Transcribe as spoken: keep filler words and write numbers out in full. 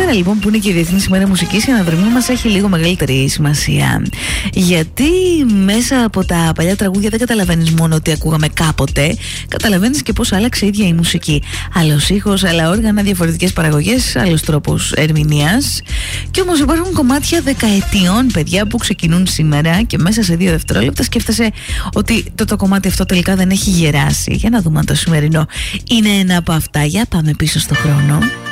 Σήμερα λοιπόν που είναι και η Διεθνής ημέρα μουσικής, η αναδρομή μας έχει λίγο μεγαλύτερη σημασία. Γιατί μέσα από τα παλιά τραγούδια δεν καταλαβαίνεις μόνο ότι ακούγαμε κάποτε, καταλαβαίνεις και πώς άλλαξε η ίδια η μουσική. Άλλος ήχος, άλλα όργανα, διαφορετικές παραγωγές, άλλος τρόπος ερμηνείας. Και όμως υπάρχουν κομμάτια δεκαετιών, παιδιά, που ξεκινούν σήμερα και μέσα σε δύο δευτερόλεπτα σκέφτεσαι ότι το, το κομμάτι αυτό τελικά δεν έχει γεράσει. Για να δούμε αν το σημερινό είναι ένα από αυτά. Για πάμε πίσω στο χρόνο.